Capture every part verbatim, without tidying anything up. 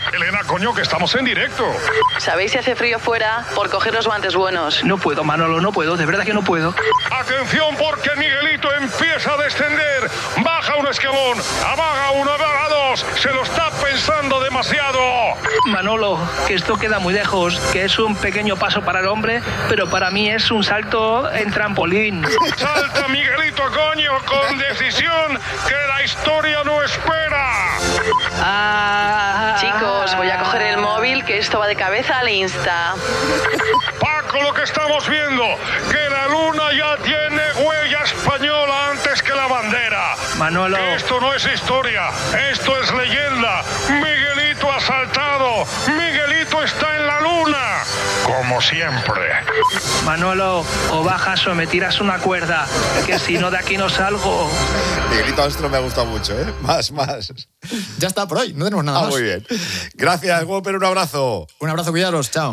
Elena, coño, que estamos en directo. ¿Sabéis si hace frío fuera? Por coger los guantes buenos. No puedo, Manolo, no puedo, de verdad que no puedo. Atención, porque Miguelito empieza a descender. Baja un escalón, abaga uno, abaga dos. Se lo está pensando demasiado. Manolo, que esto queda muy lejos, que es un pequeño paso para el hombre, pero para mí es un salto en trampolín. Salta, Miguelito, coño, con decisión que la historia no espera. Ah, Chicos, voy a coger el móvil, que esto va de cabeza al Insta. Paco, lo que estamos viendo, que la luna ya tiene huella española antes que la bandera. Manolo. Que esto no es historia, esto es leyenda. Miguelito ha saltado, Miguelito está en la luna, como siempre. Manolo, o bajas o me tiras una cuerda, que si no de aquí no salgo. Miguelito Astro me ha gustado mucho, ¿eh? Más, más. Ya está por hoy, no tenemos nada ah, más. Muy bien. Gracias, Whopper, un abrazo. Un abrazo, cuidaros, chao.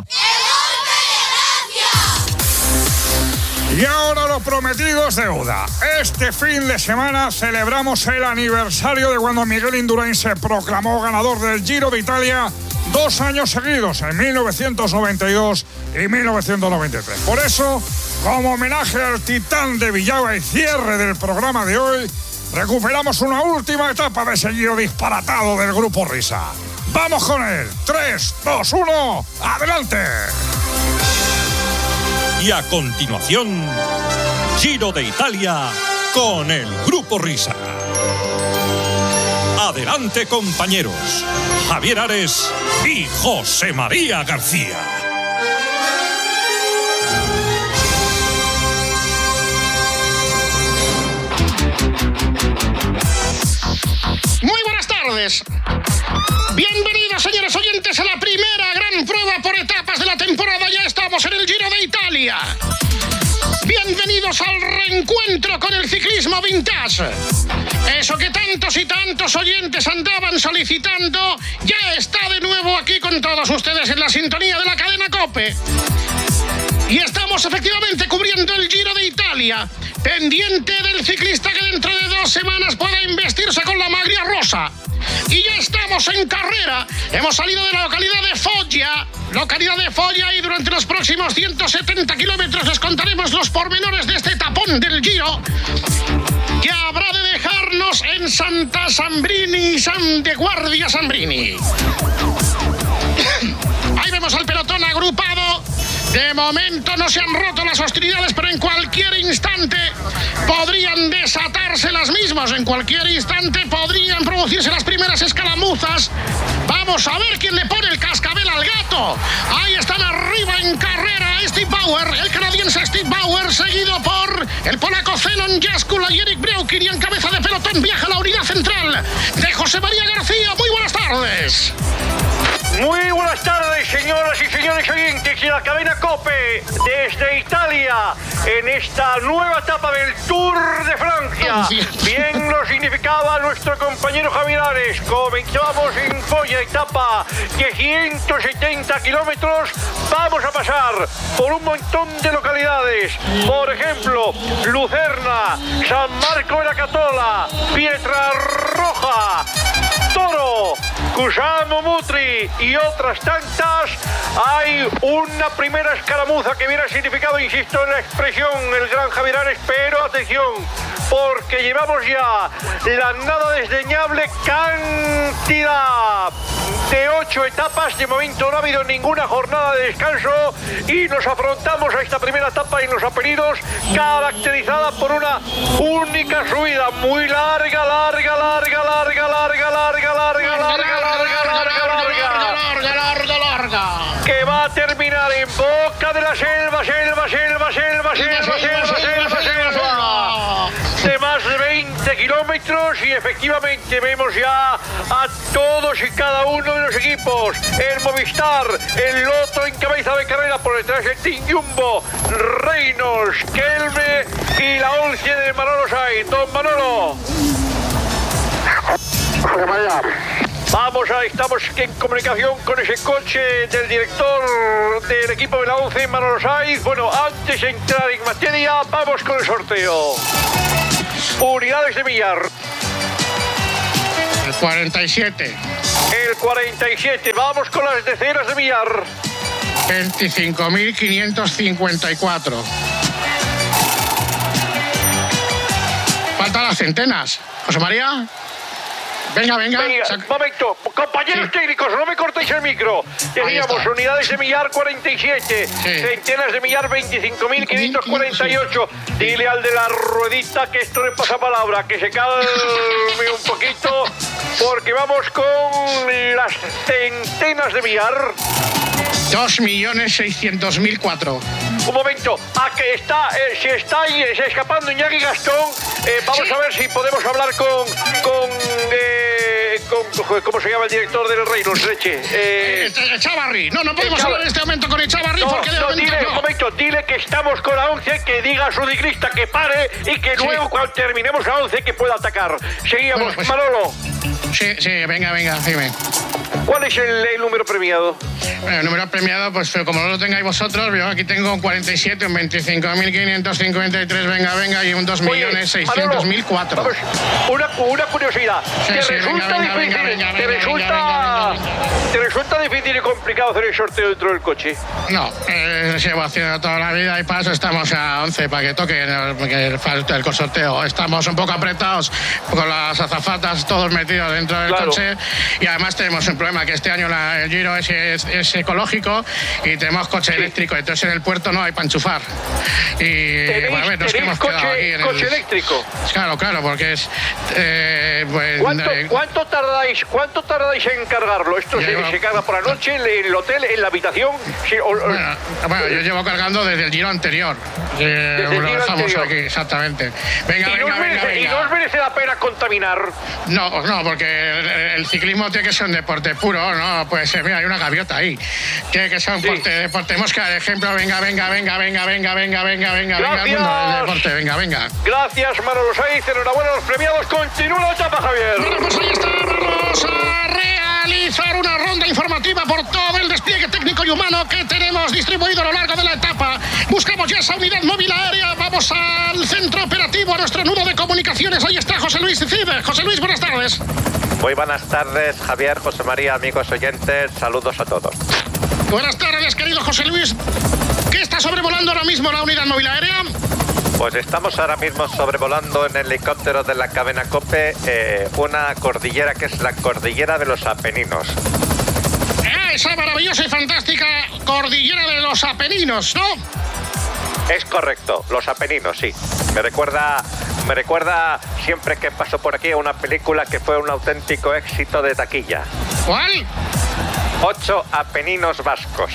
Y ahora lo prometido es deuda. Este fin de semana celebramos el aniversario de cuando Miguel Indurain se proclamó ganador del Giro de Italia dos años seguidos, en mil novecientos noventa y dos y mil novecientos noventa y tres. Por eso, como homenaje al titán de Villava y cierre del programa de hoy, recuperamos una última etapa de ese Giro disparatado del Grupo Risa. ¡Vamos con él! tres, dos, uno, ¡adelante! Y a continuación, Giro de Italia con el Grupo Risa. Adelante, compañeros, Javier Ares y José María García. Muy buenas tardes. Bienvenidos, señores oyentes, a la primera gran prueba por etapas de la temporada. Ya estamos en el Giro de Italia. Bienvenidos al reencuentro con el ciclismo vintage. Eso que tantos y tantos oyentes andaban solicitando, ya está de nuevo aquí con todos ustedes en la sintonía de la cadena COPE. Y estamos efectivamente cubriendo el Giro de Italia, pendiente del ciclista que dentro de dos semanas pueda investirse con la maglia rosa. Y ya estamos en carrera. Hemos salido de la localidad de Foggia, localidad de Foggia, y durante los próximos ciento setenta kilómetros les contaremos los pormenores de este tapón del Giro, que habrá de dejarnos en Santa Sambrini, San de Guardia Sambrini. Ahí vemos al pelotón agrupado. De momento no se han roto las hostilidades, pero en cualquier instante podrían desatarse las mismas. En cualquier instante podrían producirse las primeras escaramuzas. Vamos a ver quién le pone el cascabel al gato. Ahí están arriba en carrera Steve Bauer, el canadiense Steve Bauer, seguido por el polaco Zenon Jaskula y Eric Breukin. Y en cabeza de pelotón viaja la unidad central de José María García. Muy buenas tardes. Muy buenas tardes, señoras y señores oyentes de la cadena COPE, desde Italia, en esta nueva etapa del Tour de Francia. Bien lo significaba nuestro compañero Javier Ares. Comenzamos en Foggia, etapa de ciento setenta kilómetros. Vamos a pasar por un montón de localidades. Por ejemplo, Lucerna, San Marco de la Catola, Pietrarroja, Toro, Cusamo Mutri y otras tantas. Hay una primera escaramuza que hubiera significado, insisto en la expresión, el gran Javier Ares, pero atención, porque llevamos ya la nada desdeñable cantidad de ocho etapas. De momento no ha habido ninguna jornada de descanso y nos afrontamos a esta primera etapa en los Apeninos, caracterizada por una única subida muy larga, larga, larga, larga, larga, larga, larga, larga, larga, larga, larga, larga, larga, que va a terminar en boca de la selva, selva, selva, selva, selva, selva, selva, selva, de más de veinte kilómetros. Y efectivamente vemos ya a todos y cada uno de los equipos: el Movistar, el Lotto en cabeza de carrera, por detrás el Team Jumbo, Reynolds, Kelme y la once de Manolo Sainz. Don Manolo. Vamos a, estamos en comunicación con ese coche del director del equipo de la once, Manolo Sainz. Bueno, antes de entrar en materia, vamos con el sorteo. Unidades de millar. El cuarenta y siete. el cuarenta y siete. Vamos con las decenas de millar. veinticinco mil quinientos cincuenta y cuatro. Faltan las centenas. José María. Venga, venga. Venga, Sac- momento. Compañeros Sí. técnicos, no me cortéis el micro. Teníamos está. unidades de millar cuarenta y siete, Sí. centenas de millar veinticinco mil quinientos cuarenta y ocho. Dile al de la ruedita que esto no es pasapalabra, que se calme un poquito, porque vamos con las centenas de millar. dos millones seiscientos mil cuatro. Un momento, a que está, eh, si está ahí, eh, escapando Iñaki Gastón, eh, vamos Sí. a ver si podemos hablar con, con, eh, con, ¿cómo se llama el director del Reynolds, leche? Eh, Eh, Echavarri. No, no podemos Echavarri. hablar en este momento con Echavarri no, porque de no, momento dile, no. un momento, dile que estamos con la once, que diga a su ciclista que pare y que Sí. luego cuando terminemos la once que pueda atacar. Seguíamos, Bueno, pues- Manolo, Sí, sí, venga, venga, dime. ¿cuál es el, el número premiado? Bueno, el número premiado, pues como no lo tengáis vosotros, yo aquí tengo un cuarenta y siete, un veinticinco mil quinientos cincuenta y tres, venga, venga, y un dos millones seiscientos mil cuatro. Vamos, una, una curiosidad. Sí, ¿Te sí, resulta venga, venga, difícil, venga, te venga, resulta, venga, venga, te resulta difícil y complicado hacer el sorteo dentro del coche? No, eh, llevo haciendo toda la vida y paso, estamos a once para que toque el, que falta el sorteo. Estamos un poco apretados con las azafatas todos metidos dentro del Claro. coche y además tenemos un problema que este año la- el Giro es, es, es ecológico y tenemos coche eléctrico, entonces en el puerto no hay para enchufar. Y ¿Tenéis, bueno, a ver, nos tenéis hemos quedado aquí coche, en coche el... eléctrico? Claro, claro, porque es... Eh, pues, ¿Cuánto, eh, cuánto tardáis cuánto tardáis en cargarlo? ¿Esto se, Llevo- se carga por la noche, en el hotel, en la habitación? Sí, o- o- Bueno, bueno, yo llevo cargando desde el Giro anterior. Eh, Desde el lo Giro dejamos anterior. aquí, exactamente. Venga, ¿Y, no venga, os venga, merece, y no venga. os merece la pena contaminar? No, no, porque el, el ciclismo tiene que ser un deporte puro, ¿no? Pues eh, mira, hay una gaviota ahí. Tiene que ser un Sí. deporte, deporte. Tenemos que dar ejemplo, venga, venga, venga, venga, venga, venga, venga, venga, venga, al mundo del deporte, venga, venga. Gracias, Manolo Saiz. Enhorabuena a los premiados. Continúa la etapa, Javier. Bueno, pues ahí está, vamos a realizar una ronda informativa por todo el despliegue técnico y humano que tenemos distribuido a lo largo de la etapa. Buscamos ya esa unidad móvil aérea, vamos al centro operativo, a nuestro nudo de comunicaciones. Ahí está José Luis Cid. José Luis, buenas tardes. Muy buenas tardes, Javier, José María, amigos oyentes, saludos a todos. Buenas tardes, querido José Luis. ¿Qué está sobrevolando ahora mismo la unidad móvil aérea? Pues estamos ahora mismo sobrevolando en helicóptero de la cadena COPE eh, una cordillera que es la cordillera de los Apeninos. Ah, esa maravillosa y fantástica cordillera de los Apeninos, ¿no? Es correcto, los Apeninos, sí. Me recuerda, me recuerda siempre que paso por aquí a una película que fue un auténtico éxito de taquilla. ¿Cuál? Ocho Apeninos vascos.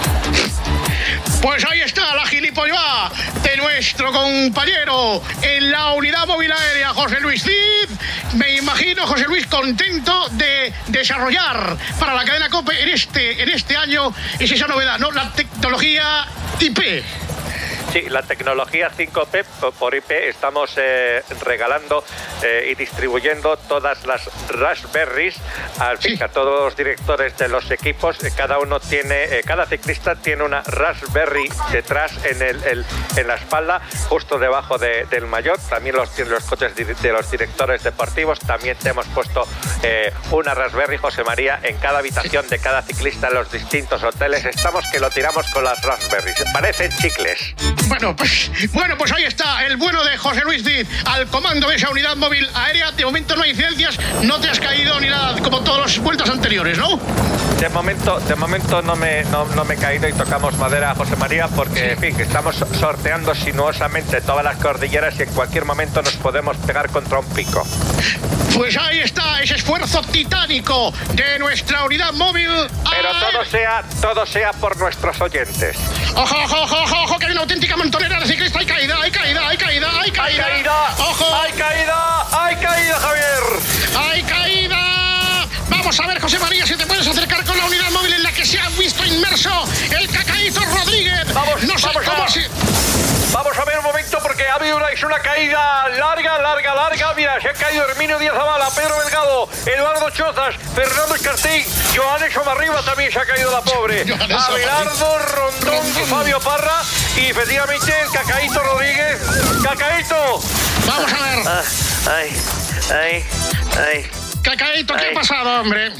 Pues ahí está la gilipollada de nuestro compañero en la unidad móvil aérea, José Luis Cid. Me imagino, José Luis, contento de desarrollar para la cadena COPE en este, en este año es esa novedad, ¿no? La tecnología I P. Sí, la tecnología cinco P por I P estamos eh, regalando eh, y distribuyendo todas las Raspberries al fin, Sí. a todos los directores de los equipos. Eh, cada uno tiene, eh, cada ciclista tiene una Raspberry detrás en el, el- en la espalda, justo debajo de- del maillot. También los tienen los coches di- de los directores deportivos. También te hemos puesto eh, una Raspberry, José María, en cada habitación de cada ciclista en los distintos hoteles. Estamos que lo tiramos con las Raspberries. Parecen chicles. Bueno, pues, bueno, pues ahí está el bueno de José Luis Cid al comando de esa unidad móvil aérea. De momento no hay incidencias, no te has caído ni nada como todas las vueltas anteriores, ¿no? De momento, de momento no me, no, no me he caído y tocamos madera, José María, porque en fin, que estamos sorteando sinuosamente todas las cordilleras y en cualquier momento nos podemos pegar contra un pico. Pues ahí está ese esfuerzo titánico de nuestra unidad móvil Pero aérea. todo sea, todo sea por nuestros oyentes. Ojo, ojo, ojo, ojo, ojo, que hay una auténtica montonera de ciclistas. Hay caída, hay caída, hay caída, hay ¡Hay caída. caída! Ojo, ¡Hay caída! ¡Hay caída, Javier! hay caída. Vamos a ver, José María, si te puedes acercar con la unidad móvil en la que se ha visto inmerso el Cacaíto Rodríguez. Vamos, no sé vamos cómo a- si... Vamos a ver un momento porque ha habido una, es una caída larga, larga, larga. Mira, se ha caído Herminio Díaz Zavala, Pedro Delgado, Eduardo Chozas, Fernando Escartín, Joanes Omarriba también se ha caído la pobre. Joanes Abelardo Rondón y Fabio Parra y efectivamente el Cacaíto Rodríguez. ¡Cacaíto! Vamos a ver. Ay, ay, ay. Cacaíto, ¿qué Ay. ha pasado, hombre?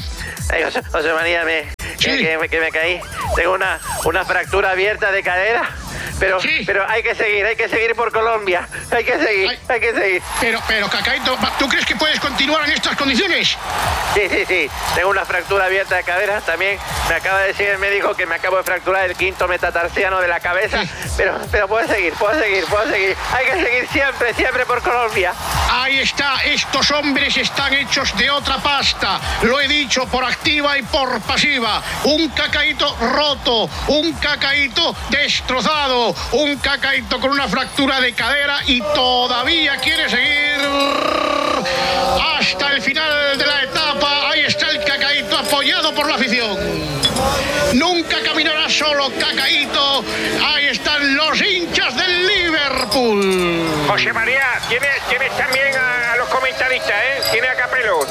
Ay, José, José María, me, Sí. que, que, que me caí. Tengo una, una fractura abierta de cadera. Pero, Sí. pero hay que seguir, hay que seguir por Colombia. Hay que seguir, Ay. hay que seguir. Pero, pero, Cacaíto, ¿tú crees que puedes continuar en estas condiciones? Sí, sí, sí. Tengo una fractura abierta de cadera. También me acaba de decir el médico que me acabo de fracturar el quinto metatarsiano de la cabeza. Sí. Pero, pero puedo seguir, puedo seguir, puedo seguir. Hay que seguir siempre, siempre por Colombia. Ahí está, estos hombres están hechos de otra pasta. Lo he dicho por activa y por pasiva. Un Cacaíto roto, un Cacaíto destrozado, un Cacaíto con una fractura de cadera y todavía quiere seguir hasta el final de la etapa. Ahí está el Cacaíto apoyado por la afición. Nunca caminará solo Cacaíto. Ahí están los hinchas del Liverpool. José María, tienes, tienes también a, a los comentaristas, ¿eh? Tiene a Capelo.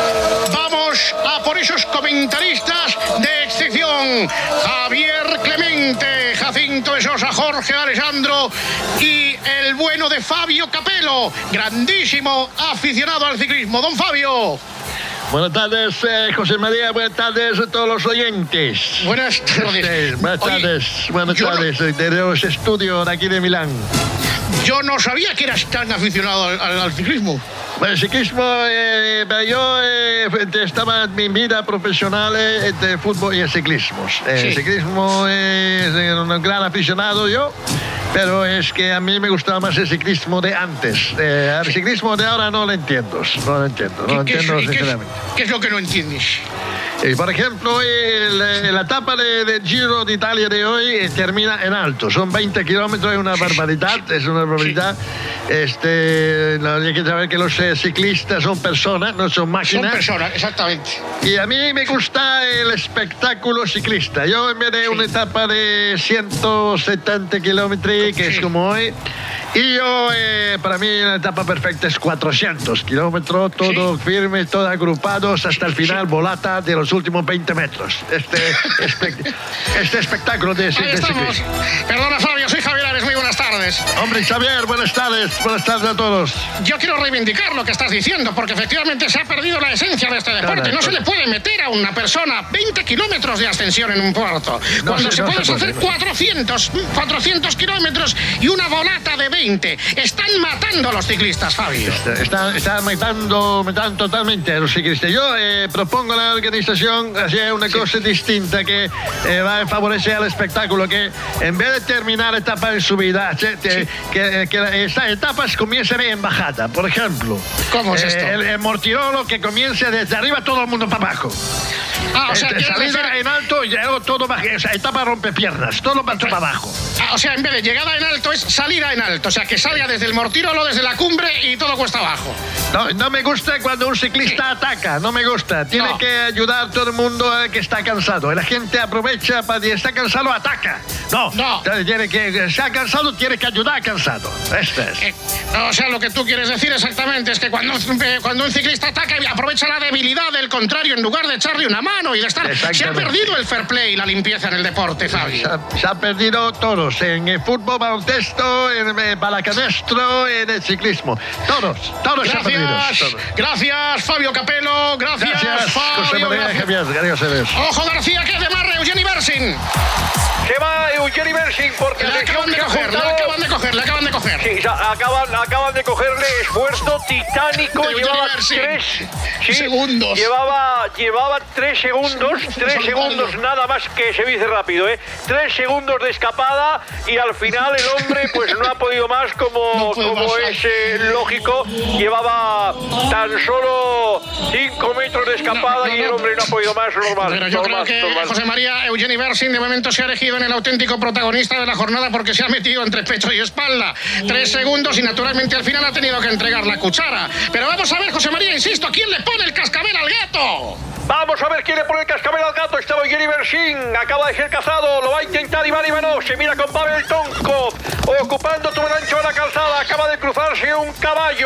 Vamos a por esos comentaristas de excepción. Javier Clemente, Jacinto de Sosa, Jorge Alessandro y el bueno de Fabio Capello, grandísimo aficionado al ciclismo. Don Fabio. Buenas tardes, eh, José María. Buenas tardes a todos los oyentes. Buenas tardes. Eh, buenas Oye, tardes, buenas yo no- tardes. eh, De los estudios de aquí de Milán. Yo no sabía que eras tan aficionado al, al- al ciclismo. Bueno, el ciclismo, eh, yo eh, estaba en mi vida profesional eh, de fútbol y el ciclismo. Eh, Sí. El ciclismo es eh, un gran aficionado yo, pero es que a mí me gustaba más el ciclismo de antes. Eh, el ciclismo de ahora no lo entiendo, no lo entiendo, no lo ¿Qué, qué es- entiendo y qué es- sinceramente. qué es lo que no entiendes? Eh, por ejemplo, el, eh, la etapa de, de Giro de Italia de hoy eh, termina en alto. Son veinte kilómetros, es una barbaridad, es una barbaridad. Este, no, hay que saber que los eh, ciclistas son personas, no son Son máquinas. personas, exactamente. Y a mí me gusta el espectáculo ciclista. Yo en vez de una etapa de ciento setenta kilómetros, que es Sí. como hoy, y yo, eh, para mí la etapa perfecta es cuatrocientos kilómetros, todo firme, todo agrupados hasta el final, volata de los últimos veinte metros. Este, espect- este espectáculo de, Ahí de estamos. ciclismo. Perdona, Fabio, soy Javier Ares. Muy buenas tardes. Hombre, Xavier, buenas tardes, buenas tardes a todos. Yo quiero reivindicar lo que estás diciendo, porque efectivamente se ha perdido la esencia de este deporte. Claro, No se claro. le puede meter a una persona veinte kilómetros de ascensión en un puerto, No cuando se- se no puedes se puede, hacer no. cuatrocientos, cuatrocientos kilómetros y una volata de veinte. Están matando a los ciclistas, Fabio. Está, está matando, matando totalmente a los ciclistas. Yo eh, propongo a la organización hacer una cosa distinta que eh, va a favorecer al espectáculo, que en vez de terminar etapa en subida, che- te- que, que estas etapas comiencen en bajada. Por ejemplo, ¿Cómo es eh, esto? El, el Mortirolo que comience desde arriba, todo el mundo para abajo. Ah, o sea, Eh, ¿quieres salida decir- en alto y luego todo baja. O sea, etapa rompe piernas, todo va para abajo. Ah, o sea, en vez de llegada en alto es salida en alto. O sea, que salga desde el Mortirolo, desde la cumbre y todo cuesta abajo. No, no me gusta cuando un ciclista ataca, no me gusta. Tiene No. que ayudar a todo el mundo a que está cansado. La gente aprovecha para que está cansado, ataca. No, No. Tiene que, está cansado, tiene que ayudar a cansado. Esto es. Eh, o sea, lo que tú quieres decir exactamente es que cuando, eh, cuando un ciclista ataca, aprovecha la debilidad del contrario en lugar de echarle una mano y de estar. Se ha Exactamente. perdido el fair play y la limpieza en el deporte, Se Fabio. ha, se ha perdido todos, en el fútbol, baloncesto, en el balacanestro, en el ciclismo. Todos, todos se han perdido. Gracias, Todos. gracias, Fabio Capello. Gracias, Gracias, José Fabio. María Gracias. Javier. Gracias a Dios. Ojo, García, que es de Marre, Eugeni Bersin. Se va Eugeni Bersin porque Le acaban de se ha coger, le juntado- acaban de coger, le acaban de coger. Sí, ya acaban, acaban de cogerle esfuerzo titánico. De Eugeni Llevaba Bersin. tres sí, Segundos. Llevaba, llevaba tres segundos, tres Solitario. segundos nada más que se dice rápido, ¿eh? Tres segundos de escapada y al final el hombre pues no ha podido más como, No puede como más. es eh, lógico. Llevaba tan solo cinco metros de escapada No, no, y el no. hombre no ha podido más, normal. Pero yo normal, creo que normal. José María Eugeni Bersin de momento se ha elegido en el auténtico protagonista de la jornada porque se ha metido entre pecho y espalda. Tres segundos y naturalmente al final ha tenido que entregar la cuchara. Pero vamos a ver, José María, insisto, ¿quién le pone el cascabel al gato? Vamos a ver quién le pone el cascabel al gato. Estaba Eugeni Bersin, acaba de ser cazado, lo va a intentar Iván Ivanov. Se mira con Pavel Tonkov, ocupando todo el ancho de la calzada. Acaba de cruzarse un caballo.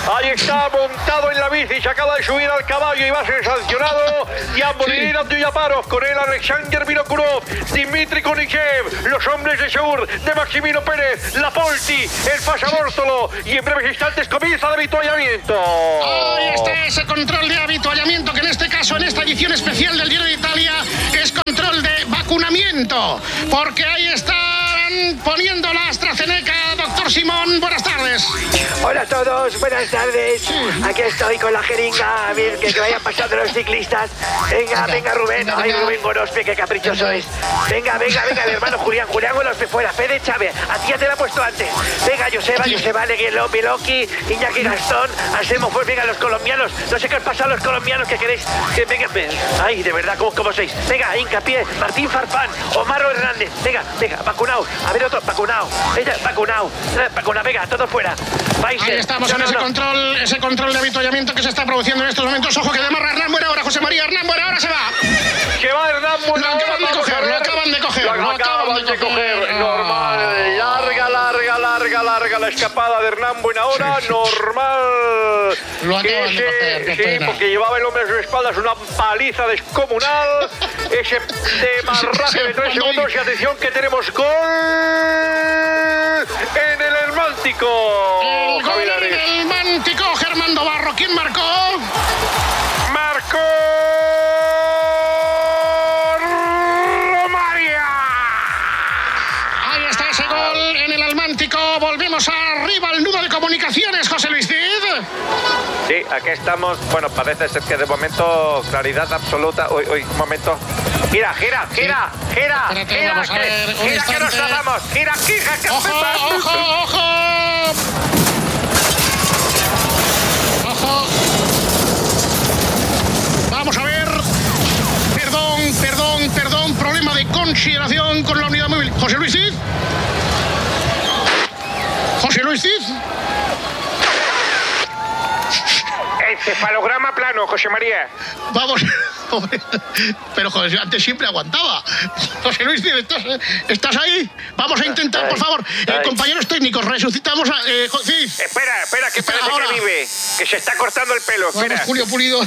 Ahí está montado en la bici, se acaba de subir al caballo y va a ser sancionado. Yambolín Abdullaparov, con él Alexander Vinokurov, Dimitri Kunichev, los hombres de Seur, de Maximino Pérez, Lapolti, el Pasamórtolo, y en breves instantes comienza el avituallamiento. Ahí está ese control de avituallamiento, que en este caso, en esta edición especial del Giro de Italia, es control de vacunamiento, porque ahí están poniendo la AstraZeneca. Doctor Simón, buenas tardes. Hola a todos, buenas tardes. Aquí estoy con la jeringa, a ver que, que vayan pasando los ciclistas. Venga, venga Rubén. Ay, Rubén Gorospe, qué caprichoso es. Venga, venga, venga, el hermano Julián, Julián Gorospe fuera. Fede Chávez, a ti ya te la he puesto antes. Venga, Joseba, Joseba Leguelo, Piloqui, Iñaki Gastón, hacemos pues, venga, los colombianos. No sé qué os pasa a los colombianos que queréis. Que venga, ven. Ay, de verdad, ¿cómo, cómo sois? Venga, Hincapié, Martín Farfán, Omar Hernández. Venga, venga, vacunado. A ver otro, vacunado. Ella, vacunado. Vacunado, venga, todos fuera. Vais, ahí estamos, no, en no, ese no. control, ese control de avituallamiento que se está produciendo en estos momentos. Ojo que demarra Hernán Buenahora, José María Hernán Buenahora se va. Que va Hernán Buenahora. Lo acaban de coger, lo acaban de coger. Lo, lo acaban de coger. coger. Normal. Larga, larga, larga, larga la escapada de Hernán Buenahora. Sí, sí. Normal. Lo acaban de coger, qué Sí, pena. porque llevaba el hombre a sus espaldas una paliza descomunal. Ese demarraje de tres segundos. Y atención que tenemos gol en el Hermántico. El gol en el Hermántico, Germán Barro. ¿Quién marcó? Marcó Romaria. Ahí está ese gol en el Hermántico. Volvemos arriba al nudo de comunicaciones, José Luis Cid. Sí, aquí estamos. Bueno, parece ser que de momento claridad absoluta. Uy, uy, un momento. Gira, gira, gira, gira, Espérate, gira, vamos a que, ver, un gira instante. que nos tratamos. Gira, gira, que ¡Ojo, ojo, ojo! ¡Ojo! Vamos a ver. Perdón, perdón, perdón. Problema de consideración con la unidad móvil. José Luis Cid. José Luis Cid. Encefalograma plano, José María. Vamos. Pero joder, antes siempre aguantaba. José Luis, ¿estás, ¿estás ahí? Vamos a intentar, por favor. Eh, compañeros técnicos, resucitamos a... Eh, sí. Espera, espera, que Espera, parece ahora. que vive. Que se está cortando el pelo, espera. Vamos, Julio Pulido.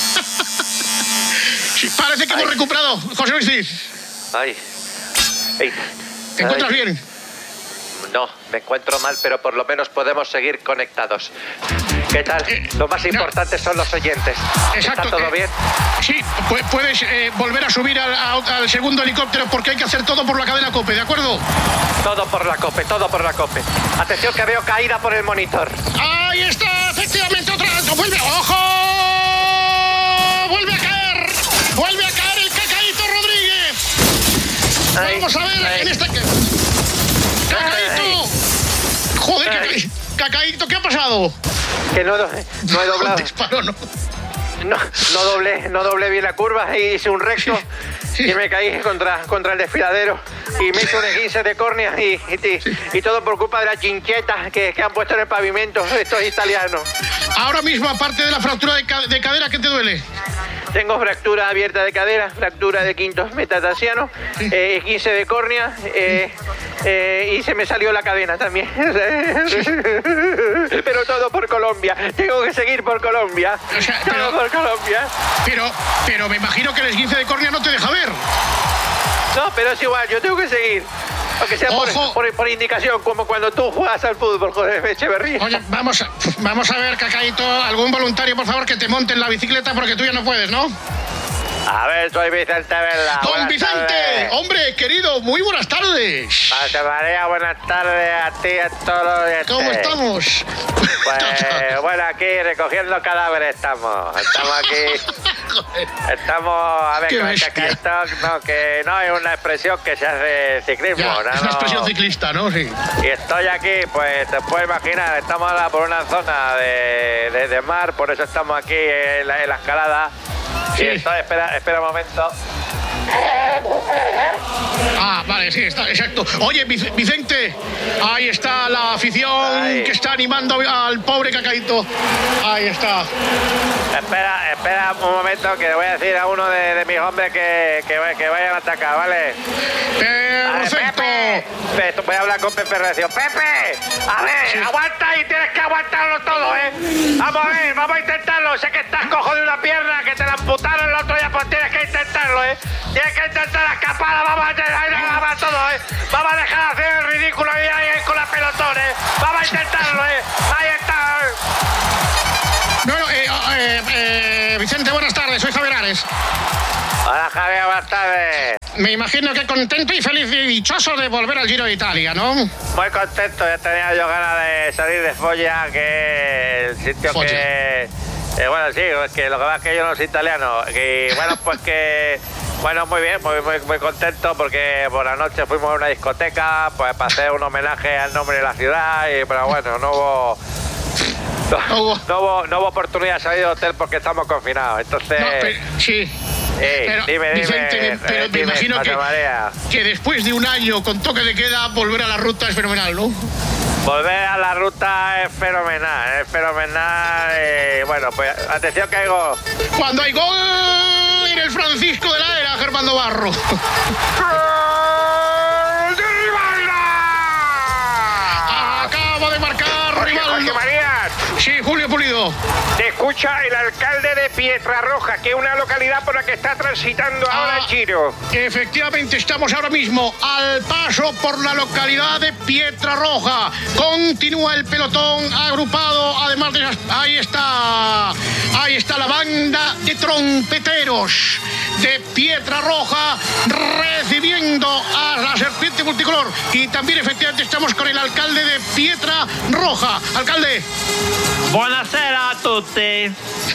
Sí, parece que Ay. hemos recuperado. José Luis Cid, Ay. Ey. ¿te encuentras Ay. bien? No, me encuentro mal, pero por lo menos podemos seguir conectados. ¿Qué tal? Eh, Lo más no. importante son los oyentes. Exacto. ¿Está todo eh, bien? Sí, pu- puedes eh, volver a subir al, a- al segundo helicóptero porque hay que hacer todo por la cadena COPE, ¿de acuerdo? Todo por la COPE, todo por la COPE. Atención que veo caída por el monitor. Ahí está, efectivamente, otra. ¡Vuelve! ¡Ojo! ¡Vuelve a caer! ¡Vuelve a caer el Cacaíto Rodríguez! Ay, Vamos a ver ay. en este. ¡Cacaíto! Joder, Ay. Cacaíto, Cacaíto, ¿qué ha pasado? Que no, no he doblado. Disparo, no. No, no doblé, no doblé bien la curva y hice un recto Sí. y me caí contra, contra el desfiladero y me hice un esguince de córnea y, y, y todo por culpa de la chincheta que, que han puesto en el pavimento estos italianos. Ahora mismo, aparte de la fractura de, ca- de cadera, ¿qué te duele? Tengo fractura abierta de cadera, fractura de quinto metatarsiano, eh, esguince de córnea eh, eh, y se me salió la cadena también. Pero todo por Colombia. Tengo que seguir por Colombia. O sea, todo pero- por Colombia. Pero, pero me imagino que el esguince de córnea no te deja ver. No, pero es igual, yo tengo que seguir. Aunque sea por, Ojo. por, por indicación, como cuando tú juegas al fútbol, joder, Echeverría. Oye, vamos a, vamos a ver, Cacaíto, algún voluntario, por favor, que te monte en la bicicleta porque tú ya no puedes, ¿no? A ver, soy Vicente Vela. ¡Don buenas Vicente! tardes. Hombre, querido, muy buenas tardes. José María, buenas tardes a ti y a todos los oyentes. ¿Cómo estamos? Pues bueno, aquí recogiendo cadáveres estamos. Estamos aquí. Estamos, a ver, Qué con bestia. que esto, no, que no es una expresión que se hace de ciclismo. Ya, ¿no? es una expresión ciclista, ¿no? Sí. Y estoy aquí, pues te puedes imaginar, estamos ahora por una zona de, de, de mar, por eso estamos aquí en la, en la escalada. Sí. Y estoy, espera, espera un momento. Ah, vale, sí, está, exacto. Oye, Vicente, ahí está la afición Ay. que está animando al pobre Cacaíto. Ahí está. Espera, espera un momento que le voy a decir a uno de, de mis hombres que, que, que vayan a atacar, ¿vale? Perfecto. Ver, Pepe, voy a hablar con Pepe Recio. ¡Pepe! A ver, sí. aguanta y tienes que aguantarlo todo, ¿eh? Vamos a ver, vamos a intentarlo. Sé que estás cojo de una pierna, que te la amputaron el otro día, pues tienes que intentarlo, ¿eh? Tienes que intentar la escapada, vamos a hacer vamos a todo, ¿eh? Vamos a dejar de hacer el ridículo ahí, ahí con la pelotón, ¿eh? Vamos a intentarlo, ¿eh? Ahí está. Bueno, eh, eh, eh, Vicente, buenas tardes, soy Javier Ares. Hola, Javier, buenas tardes. Me imagino que contento y feliz y dichoso de volver al Giro de Italia, ¿no? Muy contento, ya tenía yo ganas de salir de Foggia, que el sitio Foggia. que... Eh, bueno, sí, es que lo que pasa es que yo no soy italiano. Y bueno, pues que... Bueno, muy bien, muy, muy, muy contento porque por la noche fuimos a una discoteca pues para hacer un homenaje al nombre de la ciudad, y pero bueno, no hubo... No, no, hubo, no hubo oportunidad de salir del hotel porque estamos confinados, entonces... No, pero, sí. Eh, pero, dime, Vicente, dime, pero eh, me dime, imagino que, que después de un año con toque de queda, volver a la ruta es fenomenal, ¿no? Volver a la ruta es fenomenal, es fenomenal. Eh, bueno, pues atención que hay gol. Cuando hay gol en el Francisco de la Era, Germán Barro. ¡Gol de Rivalda! Acaba de marcar Rivalda. Jorge María. Sí, Julio Pulido. Te escucha el alcalde de Pietrarroja, que es una localidad por la que está transitando ah, ahora el Giro. Efectivamente, estamos ahora mismo al paso por la localidad de Pietrarroja. Continúa el pelotón agrupado, además de las... Ahí está, ahí está la banda de trompeteros de Pietrarroja recibiendo a la serpiente multicolor. Y también efectivamente estamos con el alcalde de Pietrarroja. Alcalde. Buonasera a tutti.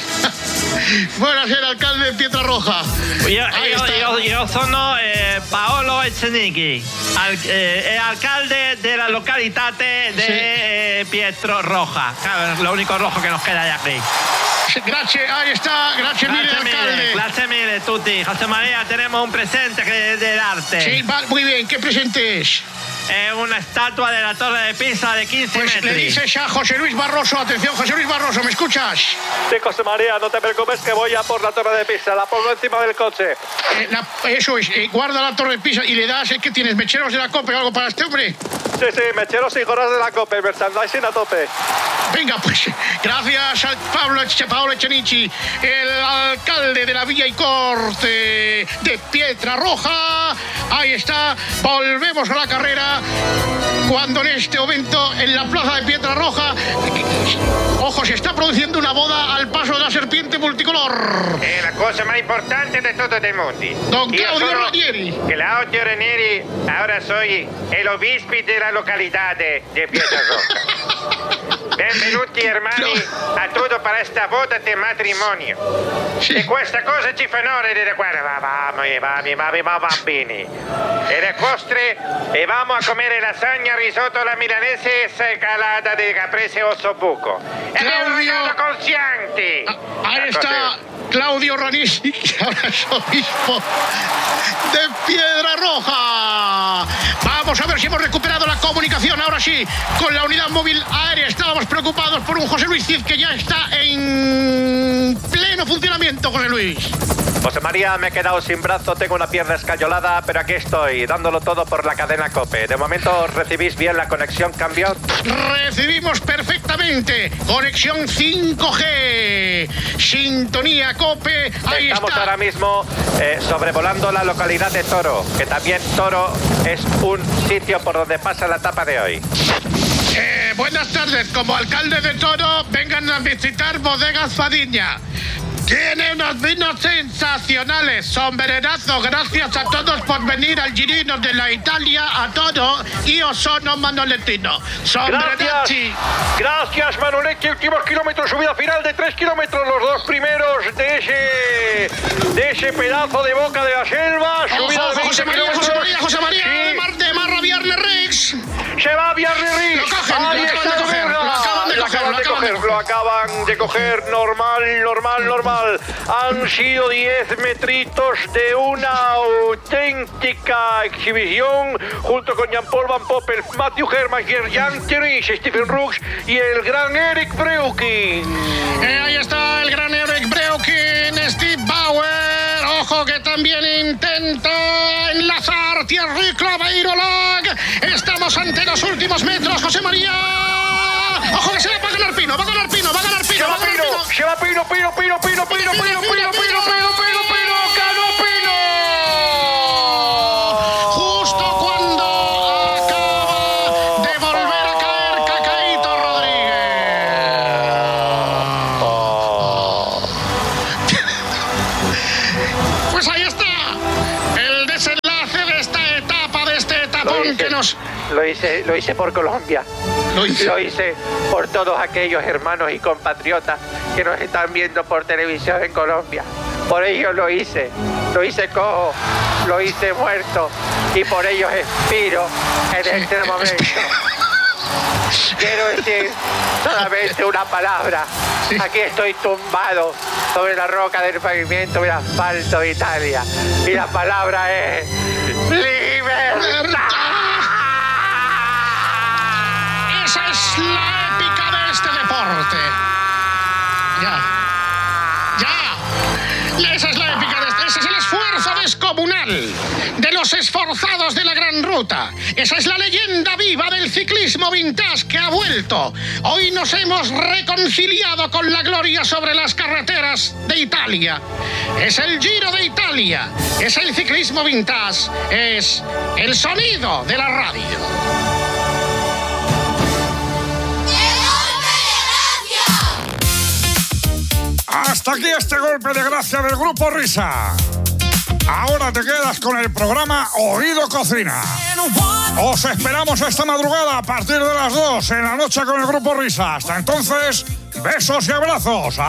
Buonasera, alcalde de Pietrarroja. Io, io, io, io sono eh, Paolo Echenique, al, eh, alcalde de la localidad de sí. eh, Pietrarroja. Claro, es lo único rojo que nos queda de aquí. Gracias, ahí está, gracias mille, alcalde. Gracias mille, tutti. José María, tenemos un presente que de darte. Sí, va, muy bien, ¿qué presente es? Eh, una estatua de la Torre de Pisa de quince pues metros. Le dices a José Luis Barroso, atención, José Luis Barroso, ¿me escuchas? Sí, José María, no te preocupes que voy a por la Torre de Pisa, la pongo encima del coche. Eh, la, eso es, eh, guarda la Torre de Pisa y le das, el que tienes mecheros de la COPE o algo para este hombre. Sí, sí, mecheros y gorras de la COPE, merchandising a tope. Venga, pues, gracias a Pablo, Paolo Echenique, el alcalde de la Villa y Corte de Pietrarroja. Ahí está, volvemos a la carrera. Cuando en este momento, en la plaza de Pietrarroja, ojo, se está produciendo una boda al paso de la serpiente multicolor. Es la cosa más importante de todo el mundo. Don Claudio Ranieri. Claudio Ranieri, ahora soy el obispo de la localidad de, de Pietrarroja. Benvenuti hermani a tutti per questa boda di matrimonio. Sì. E questa cosa ci fa onore di guarda, vamos, vamos, vamos, bambini. E le costre e vamos a comer lasagna, risotto alla milanese e scalada di caprese ossobuco. E un regalo con Cianti. Ah, ahí está Claudio Ranieri, que ahora es obispo de Pietrarroja. Vamos a ver si hemos recuperado la comunicación, ahora sí, con la unidad móvil aérea. Estábamos preocupados por un José Luis Cid que ya está en pleno funcionamiento, José Luis. José María, me he quedado sin brazo, tengo una pierna escayolada, pero aquí estoy, dándolo todo por la cadena COPE. De momento, ¿recibís bien la conexión, cambio? Recibimos perfectamente. Conexión cinco G. Sintonía COPE. Ahí Estamos está. ahora mismo eh, sobrevolando la localidad de Toro, que también Toro es un sitio por donde pasa la etapa de hoy. Eh, buenas tardes. Como alcalde de Toro, vengan a visitar Bodegas Fadiña. Tiene unos vinos sensacionales, sombrenazo. Gracias a todos por venir al Girino de la Italia a Toro. Io sono Manolettino. Gracias, gracias Manoletti. Últimos kilómetros, subida final de tres kilómetros, los dos primeros de ese de ese pedazo de boca de la selva. Subida Ojo, de José María, José María, José María, sí. de Mar de Marra Viernes Rix. Se va a Viernes Rix. Lo cogen, Ahí lo está acaban de coger, lo acaban de coger, lo acaban coger, lo acaban de coger. Normal, normal, normal. Han sido diez metritos de una auténtica exhibición junto con Jean-Paul Van Poppel, Matthew Herman, Jan Thierry, Stephen Rooks y el gran Eric Breuking. Eh, ahí está el gran Eric Breuking, Steve Bauer. Ojo que también intenta enlazar Thierry Claveiro-Lag. Estamos ante los últimos metros, José María. Ojo que se le va a ganar Pino, va a ganar Pino, va a ganar Pino. Se va Pino, se va Pino, Pino, Pino, Pino, Pino, Pino, Pino, Pino, Pino, Pino, Pino, Pino, ganó Pino. Justo cuando acaba de volver a caer Cacaíto Rodríguez. Oh. Pues ahí está el desenlace de esta etapa, de este etapón hice, que nos... Lo hice, lo hice por Colombia. Lo hice. Lo hice por todos aquellos hermanos y compatriotas que nos están viendo por televisión en Colombia. Por ellos lo hice. Lo hice cojo, lo hice muerto y por ellos expiro en sí, este momento. Quiero decir solamente una palabra. Sí. Aquí estoy tumbado sobre la roca del pavimento del asfalto de Italia. Y la palabra es ¡libertad! Esa es la épica de este deporte. Ya. Ya. Esa es la épica de este. Ese es el esfuerzo descomunal de los esforzados de la Gran Ruta. Esa es la leyenda viva del ciclismo vintage que ha vuelto. Hoy nos hemos reconciliado con la gloria sobre las carreteras de Italia. Es el Giro de Italia. Es el ciclismo vintage. Es el sonido de la radio. Hasta aquí este golpe de gracia del Grupo Risa. Ahora te quedas con el programa Oído Cocina. Os esperamos esta madrugada a partir de las dos en la noche con el Grupo Risa. Hasta entonces, besos y abrazos.